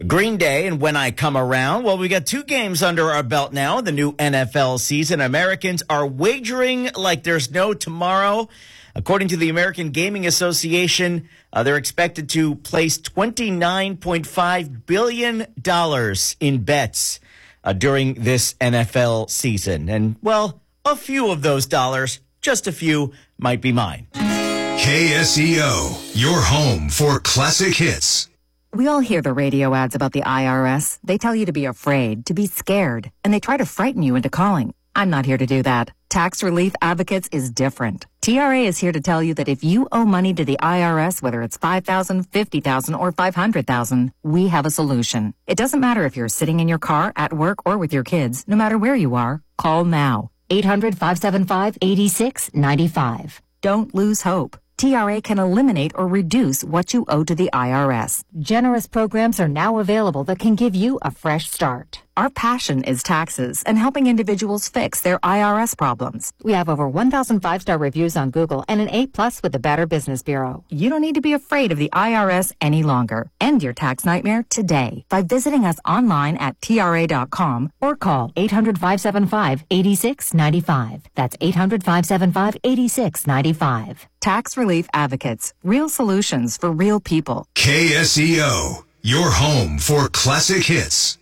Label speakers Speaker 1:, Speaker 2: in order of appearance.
Speaker 1: Green Day and When I Come Around. Well, we got 2 games under our belt now, the new NFL season. Americans are wagering like there's no tomorrow. According to the American Gaming Association, they're expected to place $29.5 billion in bets during this NFL season. And, well, a few of those dollars, just a few, might be mine.
Speaker 2: KSEO, your home for classic hits.
Speaker 3: We all hear the radio ads about the IRS. They tell you to be afraid, to be scared, and they try to frighten you into calling. I'm not here to do that. Tax Relief Advocates is different. TRA is here to tell you that if you owe money to the IRS, whether it's $5,000, $50,000, or $500,000, we have a solution. It doesn't matter if you're sitting in your car, at work, or with your kids. No matter where you are, call now. 800-575-8695. Don't lose hope. TRA can eliminate or reduce what you owe to the IRS. Generous programs are now available that can give you a fresh start. Our passion is taxes and helping individuals fix their IRS problems. We have over 1,000 5-star reviews on Google and an A+ with the Better Business Bureau. You don't need to be afraid of the IRS any longer. End your tax nightmare today by visiting us online at TRA.com or call 800-575-8695. That's 800-575-8695. Tax Relief Advocates. Real solutions for real people.
Speaker 2: KSEO, your home for classic hits.